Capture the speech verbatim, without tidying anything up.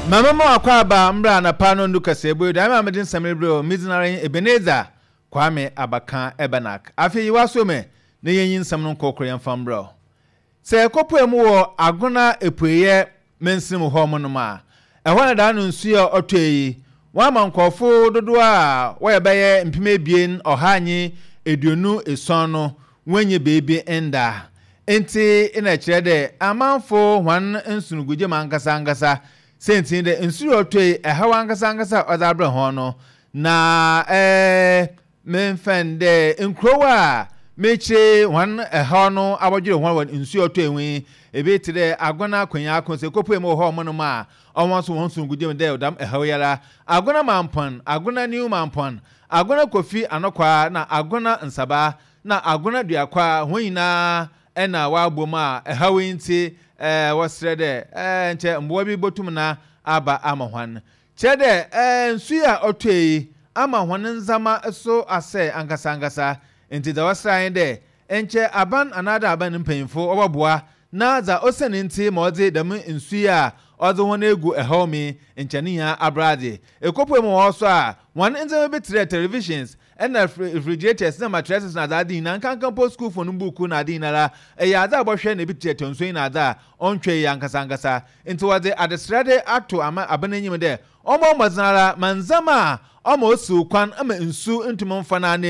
Mama mo akwa ba mbra na pa no nduka sebo da ma medin samrebro midinare Ebeneza Kwame Abakan Ebenak afi yiwaso me ne yin nsam no kokoro yan fambro se kopo emu wo agona epueye mensim ho mo no ma ehwo na da no nsu ya otweyi wa mankofo dodo a wo ye beye mpime bien ohanyi eduonu eson no wenye bebi enda enti ina kire de amanfo hwan nsunuguje mankasa ngasa sentin de nsuru otwe ehawa ngasa ngasa odabre ho no na eh menfende nkrowa meche hwan eha no abodwere hwan nsuru otwe wi ebetire agona kwanya akonse kopue mo ho mo no ma onwonso wonso ngudem de odam ehawa yara agona mampon agona new mampon agona kofi anokwa na agona nsaba na agona duakwa honyina ena wa boma ehawa nti eh wasrede eh nche mbo bi botum na aba amahwan chede eh nsu ya otwei amahwan nzama so ase ankasa ankasa nti da wasran de enche aban anada aban mpanyimfo obaboa na za osene nti ma ode dam nsu ya ozo won egu ehomi nchani ya abrade ekopo mu wo so a wan nzama betre televisions and refrigerators na mattresses na da din na kankan post school for numbuku na din na e ya da bohwe na betre tonso na da ontwe ya nkasa nkasa nti wode adesrade ato ama abananyim de omo mazara manzama omo osu kwan ama nsu ntumon fa na